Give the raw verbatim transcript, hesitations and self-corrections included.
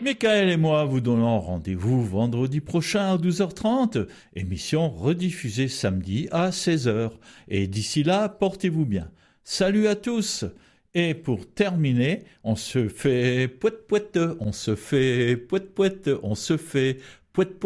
Michael et moi vous donnons rendez-vous vendredi prochain à douze heures trente, émission rediffusée samedi à seize heures. Et d'ici là, portez-vous bien. Salut à tous. Et pour terminer, on se fait pouet pouet, on se fait pouet pouet, on se fait pouet pouet.